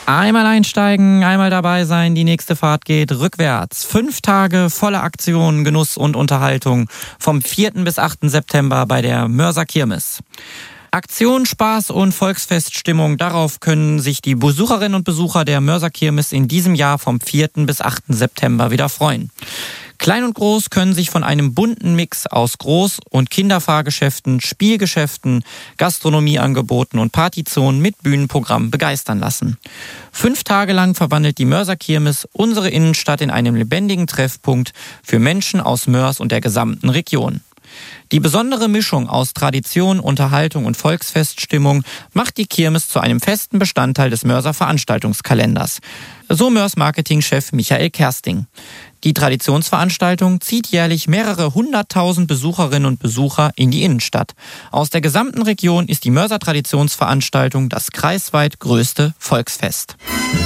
Einmal einsteigen, einmal dabei sein, die nächste Fahrt geht rückwärts. 5 Tage voller Aktionen, Genuss und Unterhaltung vom 4. bis 8. September bei der Mörser Kirmes. Aktion, Spaß und Volksfeststimmung, darauf können sich die Besucherinnen und Besucher der Mörser Kirmes in diesem Jahr vom 4. bis 8. September wieder freuen. Klein und Groß können sich von einem bunten Mix aus Groß- und Kinderfahrgeschäften, Spielgeschäften, Gastronomieangeboten und Partyzonen mit Bühnenprogramm begeistern lassen. 5 Tage lang verwandelt die Mörser Kirmes unsere Innenstadt in einen lebendigen Treffpunkt für Menschen aus Mörs und der gesamten Region. Die besondere Mischung aus Tradition, Unterhaltung und Volksfeststimmung macht die Kirmes zu einem festen Bestandteil des Mörser Veranstaltungskalenders. So Mörs Marketingchef Michael Kersting. Die Traditionsveranstaltung zieht jährlich mehrere 100.000 Besucherinnen und Besucher in die Innenstadt. Aus der gesamten Region ist die Mörser Traditionsveranstaltung das kreisweit größte Volksfest.